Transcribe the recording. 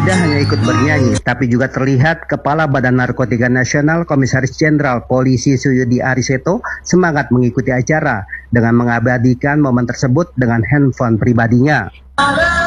Tidak hanya ikut bernyanyi, tapi juga terlihat Kepala Badan Narkotika Nasional Komisaris Jenderal Polisi Suyudi Ariseto semangat mengikuti acara dengan mengabadikan momen tersebut dengan handphone pribadinya.